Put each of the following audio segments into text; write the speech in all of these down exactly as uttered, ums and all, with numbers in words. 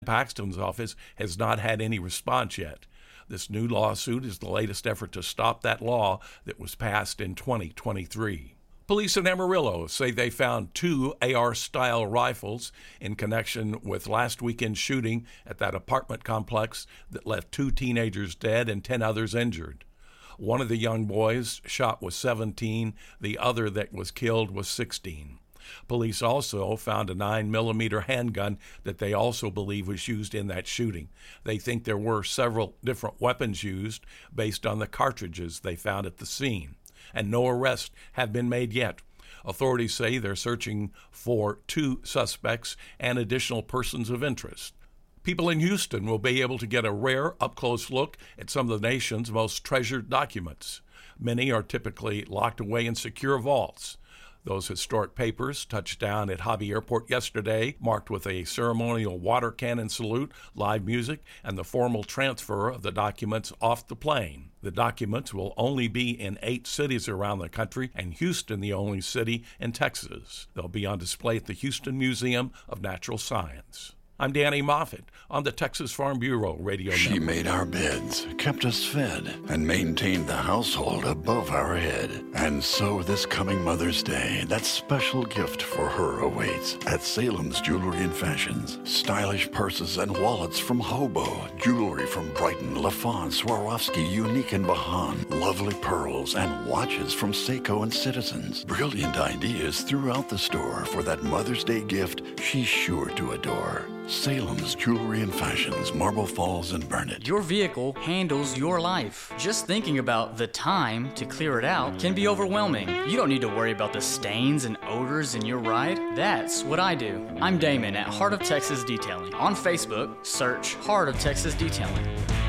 Paxton's office has not had any response yet. This new lawsuit is the latest effort to stop that law that was passed in twenty twenty-three. Police in Amarillo say they found two A R-style rifles in connection with last weekend's shooting at that apartment complex that left two teenagers dead and ten others injured. One of the young boys shot was seventeen, the other that was killed was sixteen. Police also found a nine millimeter handgun that they also believe was used in that shooting. They think there were several different weapons used based on the cartridges they found at the scene, and no arrests have been made yet. Authorities say they're searching for two suspects and additional persons of interest. People in Houston will be able to get a rare, up-close look at some of the nation's most treasured documents. Many are typically locked away in secure vaults. Those historic papers touched down at Hobby Airport yesterday, marked with a ceremonial water cannon salute, live music, and the formal transfer of the documents off the plane. The documents will only be in eight cities around the country, and Houston the only city in Texas. They'll be on display at the Houston Museum of Natural Science. I'm Danny Moffett on the Texas Farm Bureau Radio She Network. made our beds, kept us fed, and maintained the household above our head. And so this coming Mother's Day, that special gift for her awaits at Salem's Jewelry and Fashions. Stylish purses and wallets from Hobo, jewelry from Brighton, LaFawn, Swarovski, Unique, and Bahan, lovely pearls and watches from Seiko and Citizens. Brilliant ideas throughout the store for that Mother's Day gift she's sure to adore. Salem's Jewelry and Fashions, Marble Falls and Burnett. Your vehicle handles your life. Just thinking about the time to clear it out can be overwhelming. You don't need to worry about the stains and odors in your ride. That's what I do. I'm Damon at Heart of Texas Detailing. On Facebook, search Heart of Texas Detailing.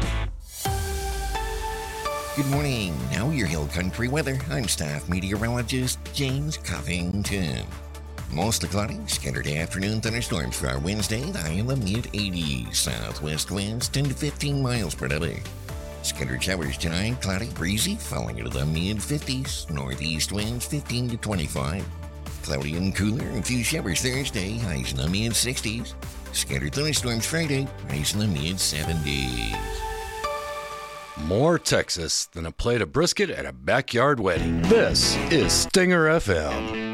Good morning. Now your Hill Country weather. I'm staff meteorologist James Covington. Mostly cloudy, scattered afternoon thunderstorms for our Wednesday, the high in the mid-eighties. Southwest winds ten to fifteen miles per hour. Scattered showers tonight, cloudy, breezy, falling into the mid-fifties. Northeast winds fifteen to twenty-five. Cloudy and cooler, a few showers Thursday, highs in the mid-sixties. Scattered thunderstorms Friday, highs in the mid-seventies. More Texas than a plate of brisket at a backyard wedding. This is Stinger F M.